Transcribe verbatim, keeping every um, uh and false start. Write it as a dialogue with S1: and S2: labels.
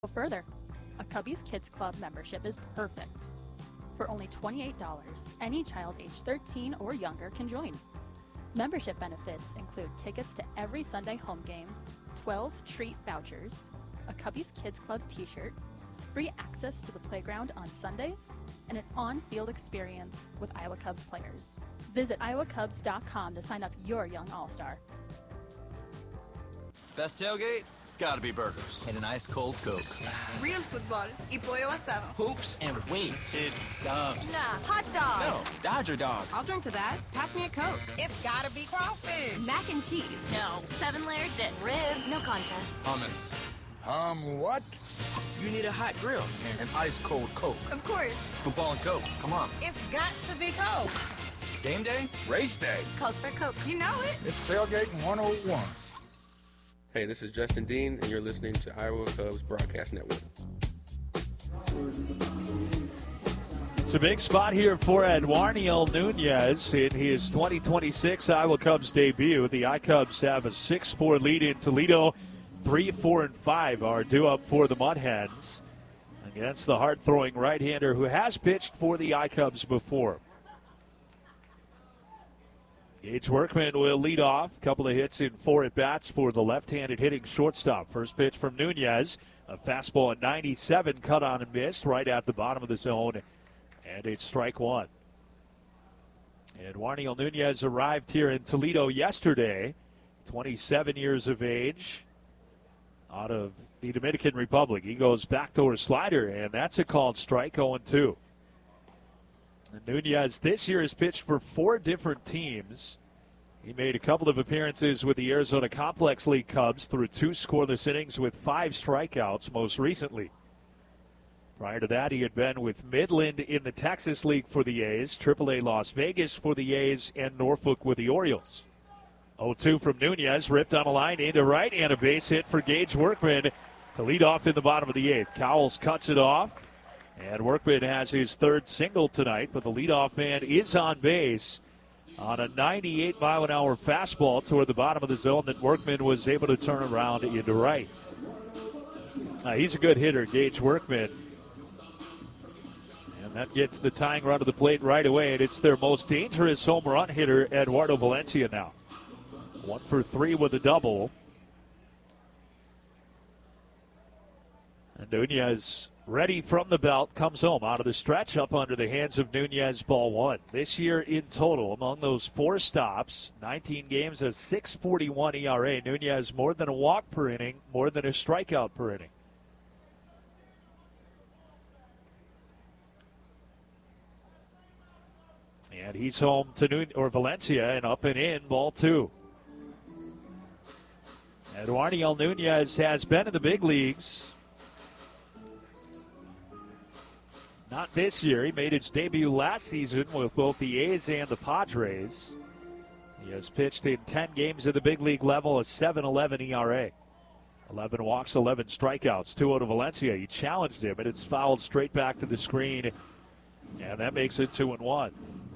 S1: further. A Cubbies Kids Club membership is perfect. For only twenty-eight dollars, any child age thirteen or younger can join. Membership benefits include tickets to every Sunday home game, twelve treat vouchers, a Cubbies Kids Club t-shirt, free access to the playground on Sundays, and an on-field experience with Iowa Cubs players. Visit iowa cubs dot com to sign up your young all-star.
S2: Best tailgate? It's gotta be burgers. And an ice cold Coke.
S3: Real football y pollo asado.
S4: Hoops and wings. It's subs.
S3: Nah, hot dog.
S4: No, Dodger dog.
S3: I'll drink to that. Pass me a Coke. It's gotta be crawfish. Mac and cheese.
S5: No. Seven layer dip.
S3: Ribs. No contest.
S2: Hummus.
S6: Um, what?
S4: You need a hot grill.
S6: And ice cold Coke.
S3: Of course.
S2: Football and Coke. Come on.
S3: It's got to be Coke.
S2: Game day?
S6: Race day.
S3: Calls for Coke. You know it.
S6: It's Tailgating one oh one.
S7: Hey, this is Justin Dean, and you're listening to Iowa Cubs Broadcast Network.
S8: It's a big spot here for Eduardo Nunez in his twenty twenty-six Iowa Cubs debut. The I-Cubs have a six four lead in Toledo. three, four, and five are due up for the Mud Hens against the hard-throwing right-hander who has pitched for the I-Cubs before. Gage Workman will lead off. A couple of hits in four at-bats for the left-handed hitting shortstop. First pitch from Nunez. A fastball at ninety-seven, cut on and missed right at the bottom of the zone. And it's strike one. Eduardo Nunez arrived here in Toledo yesterday. twenty-seven years of age. Out of the Dominican Republic. He goes backdoor slider, and that's a called strike, oh and two. And Nunez this year has pitched for four different teams. He made a couple of appearances with the Arizona Complex League Cubs through two scoreless innings with five strikeouts most recently. Prior to that, he had been with Midland in the Texas League for the A's, triple A Las Vegas for the A's, and Norfolk with the Orioles. oh two from Nunez, ripped on a line into right, and a base hit for Gage Workman to lead off in the bottom of the eighth. Cowles cuts it off. And Workman has his third single tonight, but the leadoff man is on base on a ninety-eight mile an hour fastball toward the bottom of the zone that Workman was able to turn around into right. Uh, he's a good hitter, Gage Workman. And that gets the tying run to the plate right away, and it's their most dangerous home run hitter, Eduardo Valencia now. One for three with a double. And Nunez, ready from the belt, comes home out of the stretch up under the hands of Nunez, ball one. This year in total, among those four stops, nineteen games, a six forty-one E R A. Nunez more than a walk per inning, more than a strikeout per inning. And he's home to Nun- or Valencia, and up and in, ball two. Eduardo Nunez has been in the big leagues. Not this year. He made his debut last season with both the A's and the Padres. He has pitched in ten games at the big league level, a seven eleven E R A. eleven walks, eleven strikeouts. two oh to Valencia. He challenged him, and it's fouled straight back to the screen. And that makes it two and one.